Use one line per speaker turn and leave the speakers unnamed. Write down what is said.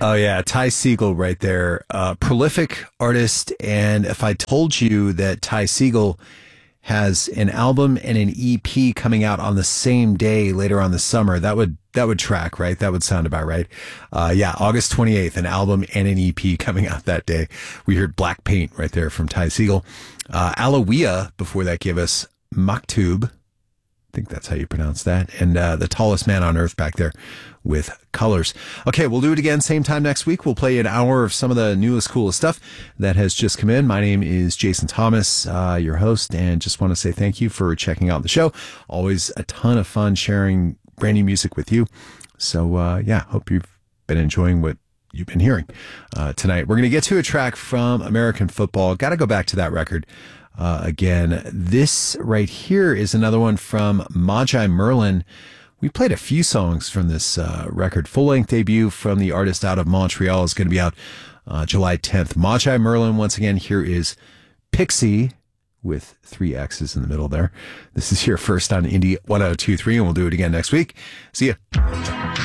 Oh, yeah. Ty Segall right there. Prolific artist. And if I told you that Ty Segall has an album and an EP coming out on the same day later on this summer, that would track, right? That would sound about right. Yeah, August 28th, an album and an EP coming out that day. We heard Black Paint right there from Ty Segall. Alawiyah before that gave us Maktub. I think that's how you pronounce that. And The Tallest Man on Earth back there with Colors. Okay, we'll do it again same time next week. We'll play an hour of some of the newest, coolest stuff that has just come in. My name is Jason Thomas, your host, and just want to say thank you for checking out the show. Always a ton of fun sharing brand new music with you. So, yeah, hope you've been enjoying what you've been hearing tonight. We're going to get to a track from American Football. Got to go back to that record. Again, this right here is another one from Magi Merlin. We played a few songs from this record. Full-length debut from the artist out of Montreal is going to be out July 10th. Magi Merlin, once again, here is Pixie with 3 X's in the middle there. This is here first on Indie 1023, and we'll do it again next week. See ya.